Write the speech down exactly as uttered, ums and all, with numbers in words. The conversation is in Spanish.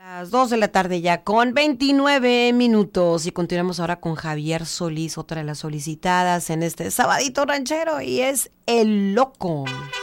Las dos de la tarde ya con veintinueve minutos y continuamos ahora con Javier Solís, otra de las solicitadas en este sabadito ranchero y es El Loco.